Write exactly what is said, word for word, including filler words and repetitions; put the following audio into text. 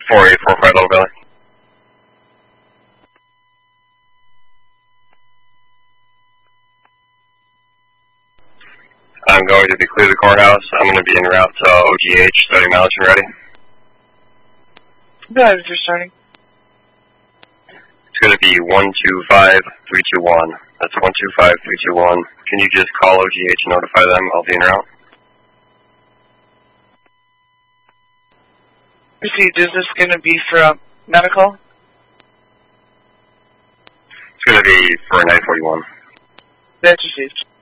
four eight four five Little Valley. I'm going to be clear the courthouse. I'm going to be en route to O G H, starting mileage and ready. Go ahead if you're starting. It's going to be one two five three two one. That's one two five three two one. Can you just call O G H and notify them I'll be en route? Received. Is this going to be for medical? It's going to be for nine forty-one. That's received.